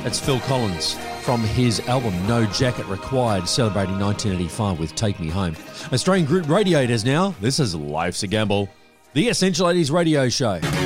That's Phil Collins from his album No Jacket Required, celebrating 1985 with Take Me Home. Australian group Radiators now. This is Life's a Gamble, the Essential 80s radio show.